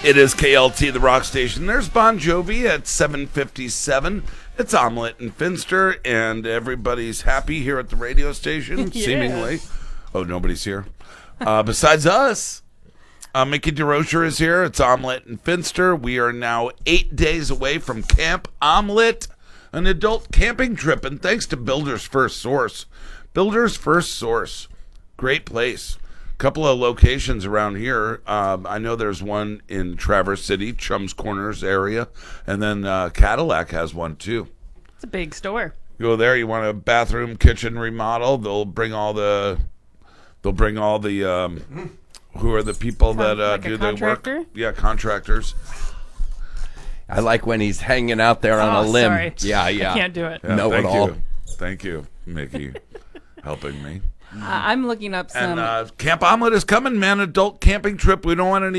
It is KLT, the rock station. There's Bon Jovi at 7:57. It's Omelette and Finster, and everybody's happy here at the radio station, seemingly. Oh, nobody's here. Besides us, Mickey DeRocher is here. It's Omelette and Finster. We are now 8 days away from Camp Omelette, an adult camping trip, and thanks to Builder's First Source. Builder's First Source, great place. Couple of locations around here. I know there's one in Traverse City, Chums Corners area, and then Cadillac has one too. It's a big store. You go there. You want a bathroom, kitchen remodel? They'll bring all the. Who are the people that like do a the work? contractor? Yeah, contractors. I like when he's hanging out there on a limb. Sorry. Yeah. I can't do it. Yeah, Know it thank all. you. Thank you, Mickey, helping me. I'm looking up some. And Camp Omelette is coming, man. Adult camping trip. We don't want any